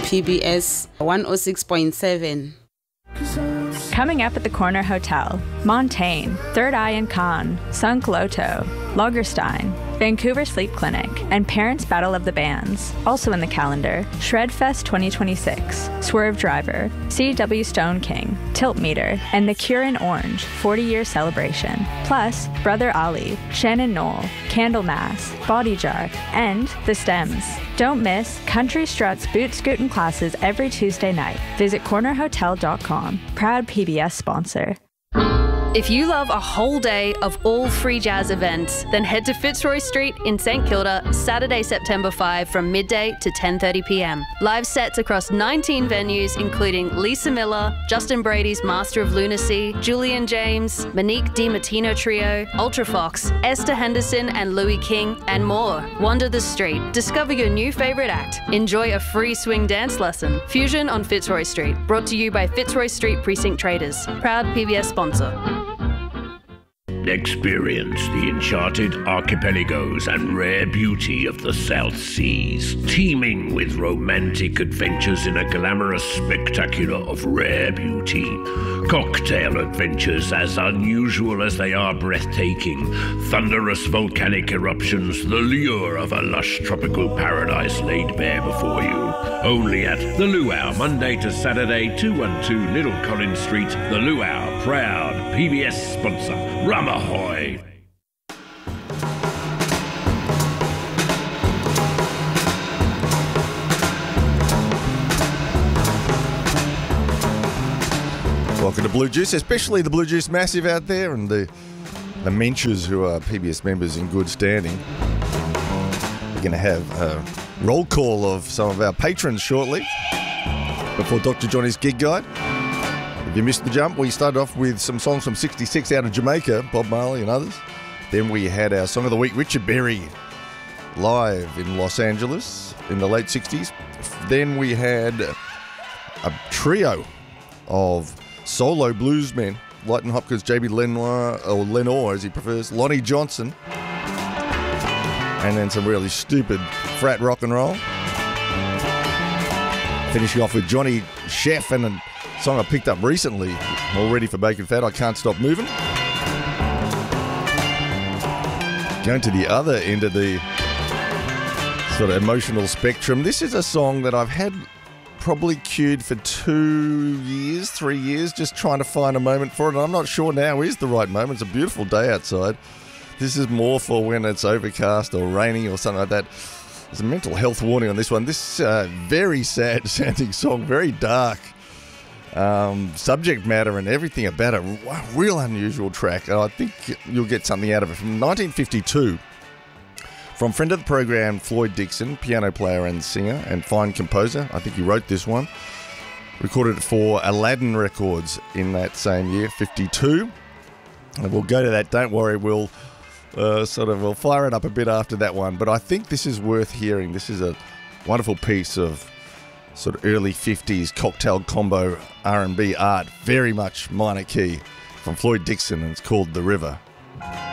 PBS 106.7. Coming up at the Corner Hotel, Montaigne, Third Eye and Khan, Sunk Loto, Lagerstein, Vancouver Sleep Clinic, and Parents Battle of the Bands. Also in the calendar, Shredfest 2026, Swerve Driver, C.W. Stone King, Tilt Meter, and The Cure in Orange 40-year celebration. Plus, Brother Ali, Shannon Knoll, Candlemass, Body Jar, and The Stems. Don't miss Country Struts Boot Scootin' classes every Tuesday night. Visit cornerhotel.com. Proud PBS sponsor. If you love a whole day of all free jazz events, then head to Fitzroy Street in St Kilda Saturday, September 5 from midday to 10:30 p.m. Live sets across 19 venues including Lisa Miller, Justin Brady's Master of Lunacy, Julian James, Monique DiMartino Trio, Ultrafox, Esther Henderson and Louis King, and more. Wander the street, discover your new favourite act, enjoy a free swing dance lesson. Fusion on Fitzroy Street, brought to you by Fitzroy Street Precinct Traders, proud PBS sponsor. Experience the enchanted archipelagos and rare beauty of the South Seas, teeming with romantic adventures in a glamorous spectacular of rare beauty. Cocktail adventures as unusual as they are breathtaking. Thunderous volcanic eruptions, the lure of a lush tropical paradise laid bare before you. Only at The Luau, Monday to Saturday, 212 Little Collins Street. The Luau, proud PBS sponsor. Rum ahoy! Welcome to Blue Juice, especially the Blue Juice Massive out there and the Menchers who are PBS members in good standing. We're going to have a roll call of some of our patrons shortly before Dr. Johnny's Gig Guide. If you missed the jump, we started off with some songs from 66 out of Jamaica, Bob Marley and others. Then we had our Song of the Week, Richard Berry, live in Los Angeles in the late 60s. Then we had a trio of solo bluesmen, Lighton Hopkins, J.B. Lenoir, or Lenore as he prefers, Lonnie Johnson, and then some really stupid frat rock and roll. Finishing off with Johnny Chef and a song I picked up recently, All Ready for Bacon Fat, I Can't Stop Moving. Going to the other end of the sort of emotional spectrum, this is a song that I've had probably queued for 3 years, just trying to find a moment for it, and I'm not sure now is the right moment. It's a beautiful day outside. This is more for when it's overcast or raining or something like that. There's a mental health warning on this one. This very sad sounding song, very dark subject matter and everything about it. Real unusual track. I think you'll get something out of it. From 1952, from friend of the program Floyd Dixon, piano player and singer and fine composer. I think he wrote this one. Recorded it for Aladdin Records in that same year, 52. And we'll go to that. Don't worry, we'll fire it up a bit after that one. But I think this is worth hearing. This is a wonderful piece of sort of early 50s cocktail combo R&B art, very much minor key, from Floyd Dixon, and it's called The River.